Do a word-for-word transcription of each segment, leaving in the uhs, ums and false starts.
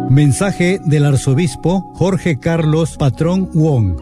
Mensaje del arzobispo Jorge Carlos Patrón Wong.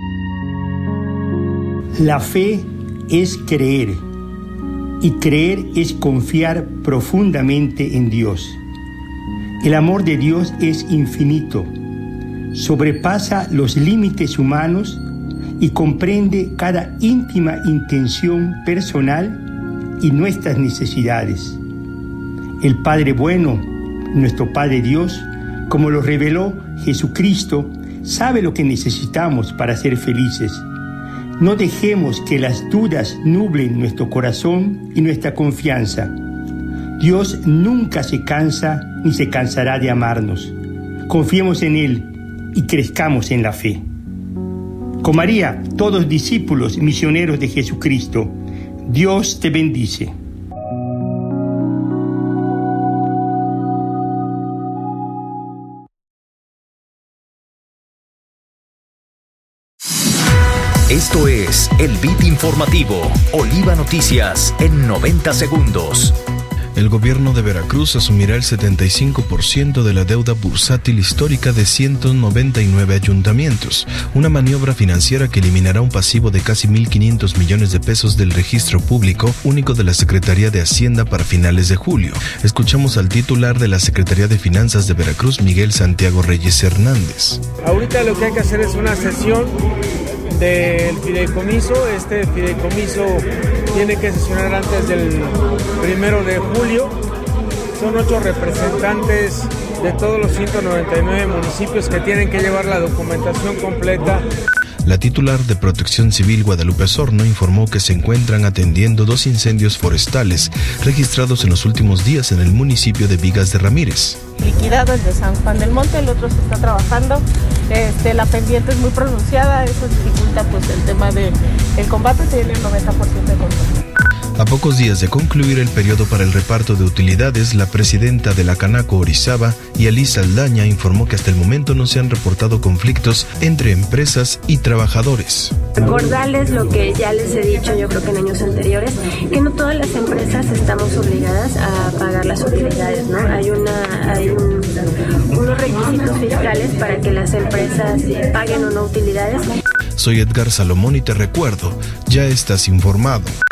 La fe es creer, y creer es confiar profundamente en Dios. El amor de Dios es infinito, sobrepasa los límites humanos y comprende cada íntima intención personal y nuestras necesidades. El Padre bueno, nuestro Padre Dios, como lo reveló Jesucristo, sabe lo que necesitamos para ser felices. No dejemos que las dudas nublen nuestro corazón y nuestra confianza. Dios nunca se cansa ni se cansará de amarnos. Confiemos en Él y crezcamos en la fe. Con María, todos discípulos misioneros de Jesucristo, Dios te bendice. Esto es el Beat Informativo, Oliva Noticias, en noventa segundos. El gobierno de Veracruz asumirá el setenta y cinco por ciento de la deuda bursátil histórica de ciento noventa y nueve ayuntamientos, una maniobra financiera que eliminará un pasivo de casi mil quinientos millones de pesos del registro público único de la Secretaría de Hacienda para finales de julio. Escuchamos al titular de la Secretaría de Finanzas de Veracruz, Miguel Santiago Reyes Hernández. Ahorita lo que hay que hacer es una sesión del fideicomiso. Este fideicomiso tiene que sesionar antes del primero de julio. Son ocho representantes de todos los ciento noventa y nueve municipios que tienen que llevar la documentación completa. La titular de Protección Civil, Guadalupe Osorno, informó que se encuentran atendiendo dos incendios forestales registrados en los últimos días en el municipio de Vigas de Ramírez. Liquidado el de San Juan del Monte, el otro se está trabajando. Este, la pendiente es muy pronunciada, eso dificulta pues el tema del de, combate, tiene el noventa por ciento de control. A pocos días de concluir el periodo para el reparto de utilidades, la presidenta de la Canaco, Orizaba, Yalisa Aldaña, informó que hasta el momento no se han reportado conflictos entre empresas y trabajadores. Recordarles lo que ya les he dicho, yo creo que en años anteriores, que no todas las empresas estamos obligadas a pagar las utilidades, ¿no? Hay una, hay un, unos requisitos fiscales para que las empresas paguen o no utilidades. Soy Edgar Salomón y te recuerdo, ya estás informado.